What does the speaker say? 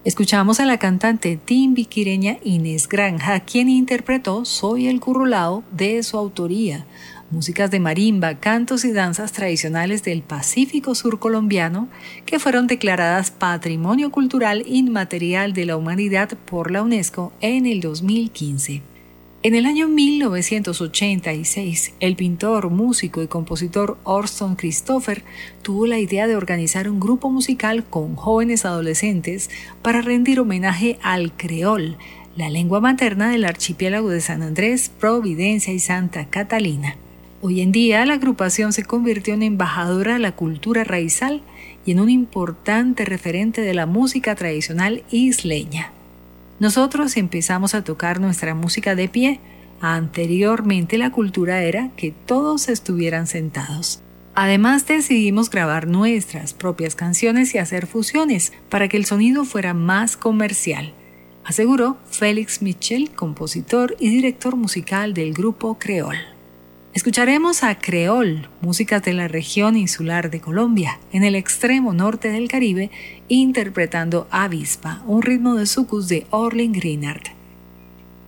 Escuchamos a la cantante timbiquireña Inés Granja, quien interpretó Soy el Currulao de su autoría. Músicas de marimba, cantos y danzas tradicionales del Pacífico Sur colombiano que fueron declaradas Patrimonio Cultural Inmaterial de la Humanidad por la UNESCO en el 2015. En el año 1986, el pintor, músico y compositor Orson Christopher tuvo la idea de organizar un grupo musical con jóvenes adolescentes para rendir homenaje al creol, la lengua materna del archipiélago de San Andrés, Providencia y Santa Catalina. Hoy en día, la agrupación se convirtió en embajadora de la cultura raizal y en un importante referente de la música tradicional isleña. Nosotros empezamos a tocar nuestra música de pie. Anteriormente la cultura era que todos estuvieran sentados. Además decidimos grabar nuestras propias canciones y hacer fusiones para que el sonido fuera más comercial, aseguró Félix Mitchell, compositor y director musical del grupo Creol. Escucharemos a Creol, músicas de la región insular de Colombia, en el extremo norte del Caribe, interpretando Avispa, un ritmo de soukous de Orlin Greenard.